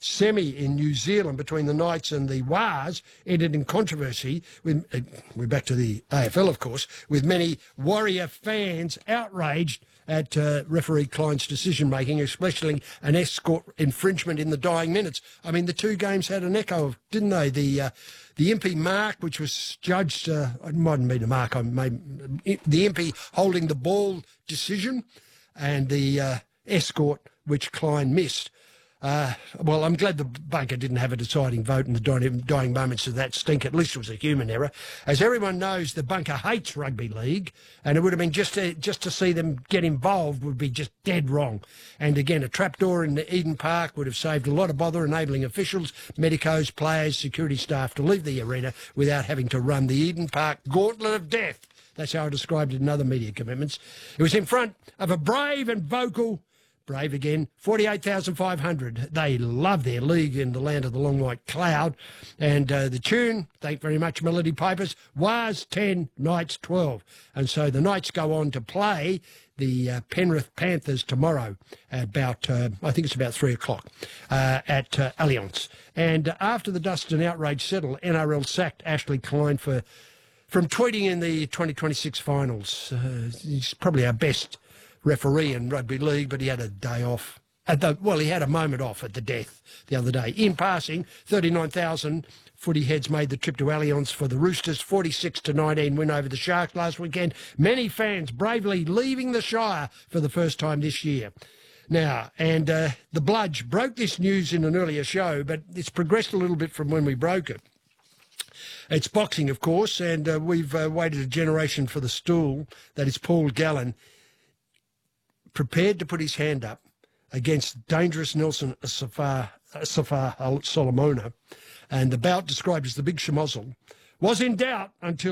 semi in New Zealand between the Knights and the Wars ended in controversy. We're back to the AFL, of course, with many Warrior fans outraged at referee Klein's decision-making, especially an escort infringement in the dying minutes. I mean, the two games had an echo of, didn't they? The Impey mark, which was judged, it mightn't be the mark, the Impey holding the ball decision, and the escort, which Klein missed. Well, I'm glad the bunker didn't have a deciding vote in the dying moments of that stink. At least it was a human error. As everyone knows, the bunker hates rugby league, and it would have been just to see them get involved would be just dead wrong. And again, a trapdoor in the Eden Park would have saved a lot of bother, enabling officials, medicos, players, security staff to leave the arena without having to run the Eden Park gauntlet of death. That's how I described it in other media commitments. It was in front of a brave and vocal, brave again, 48,500. They love their league in the land of the long white cloud. And the tune, thank very much, Melody Pipers, was 10, Knights 12. And so the Knights go on to play the Penrith Panthers tomorrow at about, I think it's about 3 o'clock, at Allianz. And after the dust and outrage settled, NRL sacked Ashley Klein from tweeting in the 2026 finals. He's probably our best referee in rugby league, but he had a day off. He had a moment off at the death the other day. In passing, 39,000 footy heads made the trip to Allianz for the Roosters' 46-19 win over the Sharks last weekend. Many fans bravely leaving the Shire for the first time this year. Now, and the Bludge broke this news in an earlier show, but it's progressed a little bit from when we broke it. It's boxing, of course, and we've waited a generation for the stool. That is Paul Gallen, prepared to put his hand up against dangerous Nelson Safar Solomona, and the bout described as the big schmozzle was in doubt until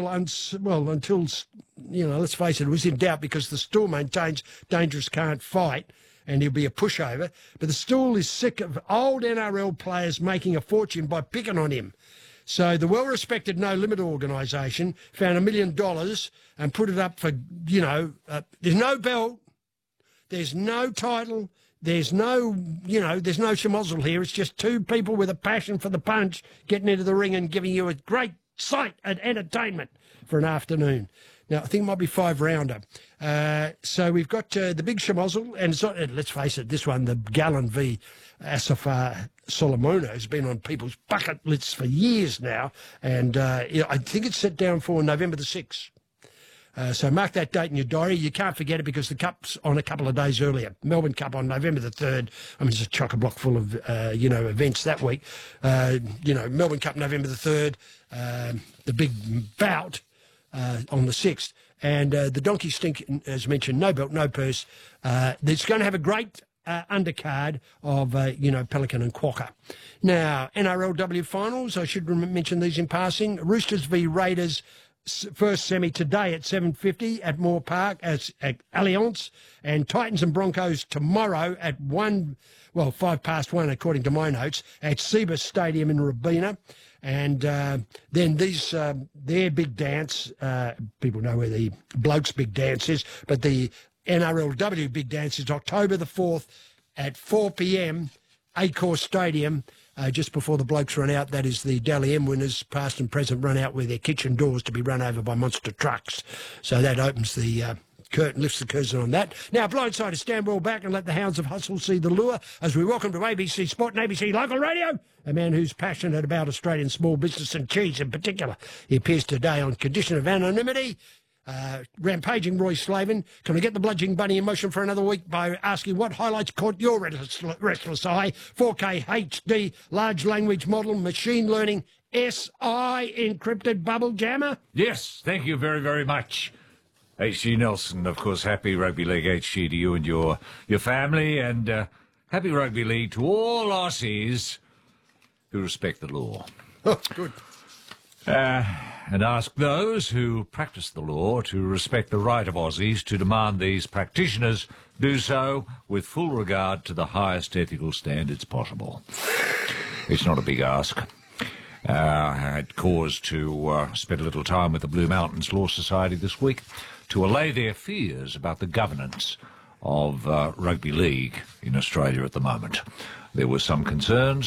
let's face it, it was in doubt because the stool maintains Dangerous can't fight and he'll be a pushover, but the stool is sick of old NRL players making a fortune by picking on him. So the well-respected No Limit organisation found $1 million and put it up for, there's no belt, there's no title, there's no schmozzle here. It's just two people with a passion for the punch getting into the ring and giving you a great sight and entertainment for an afternoon. Now, I think it might be 5-rounder. So we've got the big schmozzle, and it's not, let's face it, this one, the Gallen v. Asafar Solomona, has been on people's bucket lists for years now, and I think it's set down for November the 6th. So mark that date in your diary. You can't forget it because the Cup's on a couple of days earlier. Melbourne Cup on November the 3rd. I mean, it's a chock-a-block full of, events that week. Melbourne Cup November the 3rd, the big bout on the 6th. And the Donkey Stink, as mentioned, no belt, no purse. It's going to have a great undercard of, Pelican and Quokka. Now, NRLW finals, I should mention these in passing. Roosters v Raiders, first semi today at 7:50 at Moore Park at Allianz, and Titans and Broncos tomorrow at 1:05 according to my notes, at Cbus Stadium in Robina. And then their big dance, people know where the Blokes' big dance is, but the NRLW big dance is October the 4th at 4 p.m, Accor Stadium, just before the Blokes run out. That is the Dally M winners, past and present, run out with their kitchen doors to be run over by monster trucks. So that opens the curtain, lifts the curtain on that. Now, blindsiders, stand well back and let the hounds of hustle see the lure as we welcome to ABC Sport and ABC Local Radio a man who's passionate about Australian small business and cheese in particular. He appears today on condition of anonymity. Rampaging Roy Slavin. Can I get the bludgeoning bunny in motion for another week by asking what highlights caught your restless eye? 4K HD, large language model, machine learning, SI encrypted bubble jammer? Yes, thank you very, very much. HG Nelson, of course, happy Rugby League HG to you and your family, and happy Rugby League to all Aussies who respect the law. Oh, good. And ask those who practice the law to respect the right of Aussies to demand these practitioners do so with full regard to the highest ethical standards possible. It's not a big ask. I had cause to spend a little time with the Blue Mountains Law Society this week to allay their fears about the governance of rugby league in Australia at the moment. There were some concerns